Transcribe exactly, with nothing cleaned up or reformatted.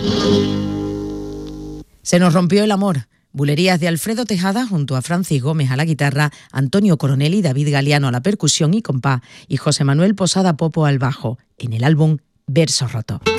Se nos rompió el amor. Bulerías de Alfredo Tejada junto a Francis Gómez a la guitarra, Antonio Coronel y David Galeano a la percusión y compás y José Manuel Posada Popo al bajo, en el álbum Versos Rotos.